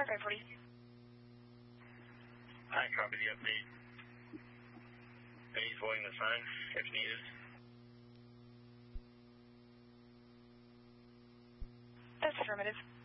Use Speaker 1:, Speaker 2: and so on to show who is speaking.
Speaker 1: Park I-40.
Speaker 2: Hi, copy the update. He's holding the sign if needed.
Speaker 1: That's affirmative.